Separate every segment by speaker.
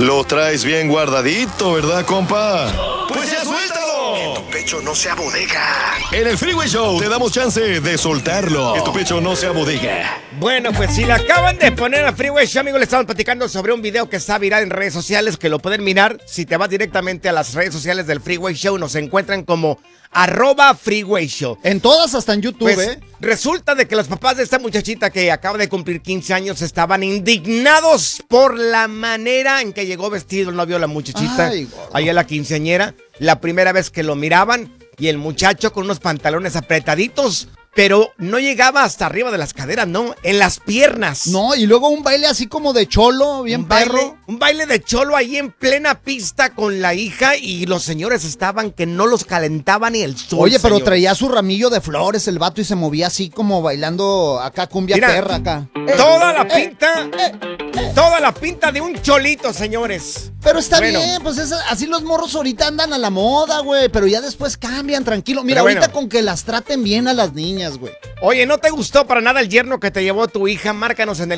Speaker 1: Lo traes bien guardadito, ¿verdad, compa? ¡Pues ya suéltalo!
Speaker 2: Que tu pecho no sea bodega.
Speaker 1: En el Freeway Show te damos chance de soltarlo. Que tu pecho no sea bodega.
Speaker 3: Bueno, pues si le acaban de poner a Freeway Show, amigos, le estamos platicando sobre un video que está viral en redes sociales, que lo pueden mirar. Si te vas directamente a las redes sociales del Freeway Show, nos encuentran como @Freeway Show.
Speaker 4: En todas, hasta en YouTube,
Speaker 3: Pues, resulta de que los papás de esta muchachita que acaba de cumplir 15 años estaban indignados por la manera en que llegó vestido el novio de la muchachita.
Speaker 4: Ay, gordo.
Speaker 3: Ahí a la quinceañera, la primera vez que lo miraban, y el muchacho con unos pantalones apretaditos, pero no llegaba hasta arriba de las caderas, no, en las piernas.
Speaker 4: No, y luego un baile así como de cholo, bien perro.
Speaker 3: Un baile de cholo ahí en plena pista con la hija, y los señores estaban que no los calentaba ni el sol.
Speaker 4: Oye, pero
Speaker 3: señores.
Speaker 4: traía su ramillo de flores el vato y se movía así como bailando acá cumbia
Speaker 3: Mira,
Speaker 4: perra acá.
Speaker 3: Toda la pinta de un cholito, señores.
Speaker 4: Pero está
Speaker 3: Bueno.
Speaker 4: bien, pues así los morros ahorita andan a la moda, güey, pero ya después cambian, tranquilo. Mira,
Speaker 3: Pero bueno.
Speaker 4: ahorita con que las traten bien a las niñas, güey.
Speaker 3: Oye, ¿no te gustó para nada el yerno que te llevó tu hija? Márcanos en el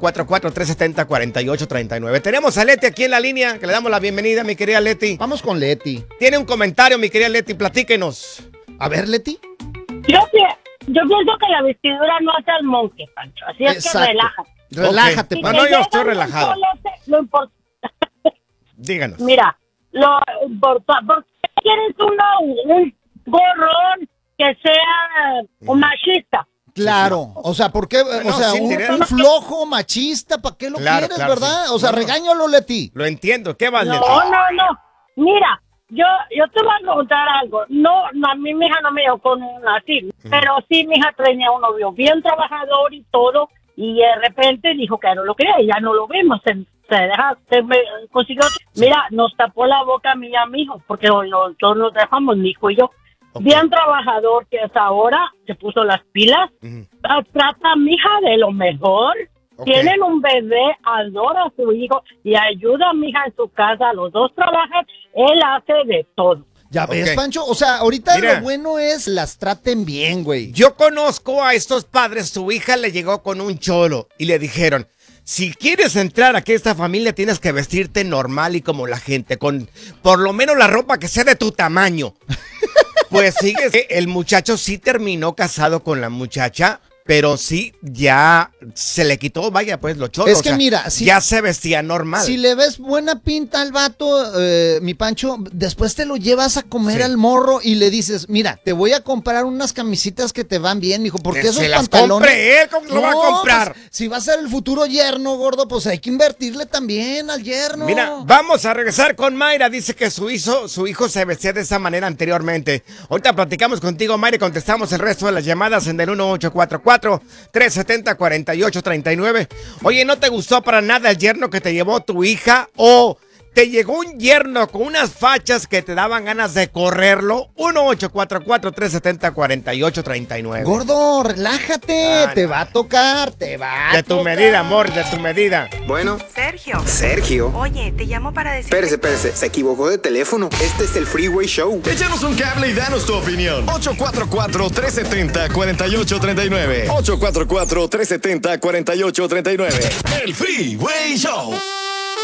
Speaker 3: 1844-370-4839. Tenemos a Leti aquí en la línea, que le damos la bienvenida, mi querida Leti.
Speaker 4: Vamos con Leti.
Speaker 3: Tiene un comentario, mi querida Leti, platíquenos.
Speaker 4: A ver, Leti.
Speaker 5: Yo pienso que la vestidura no hace al monje, Pancho. Así es
Speaker 4: Exacto.
Speaker 5: que relájate.
Speaker 4: Relájate,
Speaker 3: Ok.
Speaker 4: pa.
Speaker 3: No, yo
Speaker 5: llega
Speaker 3: estoy
Speaker 5: un
Speaker 3: relajado.
Speaker 5: solete, lo importante.
Speaker 3: Díganos.
Speaker 5: Mira, lo importante. ¿Por qué quieres un gorrón que sea un machista?
Speaker 4: Claro, o sea, ¿por qué?
Speaker 3: No,
Speaker 4: O sea,
Speaker 3: sí, diré.
Speaker 4: un flojo machista, ¿para qué lo
Speaker 3: Claro,
Speaker 4: quieres,
Speaker 3: claro,
Speaker 4: verdad?
Speaker 3: sí.
Speaker 4: O sea,
Speaker 3: No.
Speaker 4: regáñalo, Leti.
Speaker 3: Lo entiendo. ¿Qué vas, Leti?
Speaker 5: No. Mira, yo te voy a contar algo. No, a mí mi hija no me dio con un así, pero sí mi hija tenía un novio bien trabajador y todo, y de repente dijo que no lo quería y ya no lo vimos. Se consiguió. Mira, nos tapó la boca a mí y a mi hijo, porque los dos nos dejamos, mi hijo y yo.
Speaker 3: Ok.
Speaker 5: Bien trabajador que es ahora, se puso las pilas,
Speaker 3: Ujú.
Speaker 5: trata a mi hija de lo mejor.
Speaker 3: Ok.
Speaker 5: Tienen un bebé, adora a su hijo y ayuda a mi hija en su casa. Los dos trabajan, él hace de todo.
Speaker 4: Ya ves,
Speaker 3: Ok.
Speaker 4: Pancho, o sea, ahorita
Speaker 3: Mira.
Speaker 4: lo bueno es las traten bien, güey.
Speaker 3: Yo conozco a estos padres, su hija le llegó con un cholo y le dijeron, si quieres entrar aquí a esta familia tienes que vestirte normal y como la gente, con por lo menos la ropa que sea de tu tamaño. Pues sigue, el muchacho sí terminó casado con la muchacha, pero sí ya se le quitó, vaya, pues lo cholo.
Speaker 4: Es que mira, si-
Speaker 3: ya se vestía normal.
Speaker 4: Si le ves buena pinta al vato, mi Pancho, después te lo llevas a comer
Speaker 3: Sí.
Speaker 4: al morro y le dices, mira, te voy a comprar unas camisitas que te van bien, mijo, porque
Speaker 3: Que
Speaker 4: esos
Speaker 3: se las
Speaker 4: pantalones...
Speaker 3: compre él, ¿cómo lo va a comprar?
Speaker 4: pues, si va a ser el futuro yerno, gordo, pues hay que invertirle también al yerno.
Speaker 3: Mira, vamos a regresar con Mayra. Dice que su hijo se vestía de esa manera anteriormente. Ahorita platicamos contigo, Mayra, y contestamos el resto de las llamadas en el 1844-370-4839. Oye, ¿no te gustó para nada el yerno que te llevó tu hija? ¿O te llegó un yerno con unas fachas que te daban ganas de correrlo? 1844-370-4839.
Speaker 4: Gordo, relájate,
Speaker 3: Ah,
Speaker 4: te
Speaker 3: no.
Speaker 4: va a tocar, te va a
Speaker 3: De tu
Speaker 4: tocar.
Speaker 3: medida, amor, de tu medida.
Speaker 2: Bueno,
Speaker 6: Sergio.
Speaker 2: Sergio.
Speaker 6: Oye, te llamo para decirte...
Speaker 2: Espérese, se equivocó de teléfono. Este es el Freeway Show.
Speaker 1: Échanos un cable y danos tu opinión. 844-370-4839. 844-370-4839. El Freeway Show.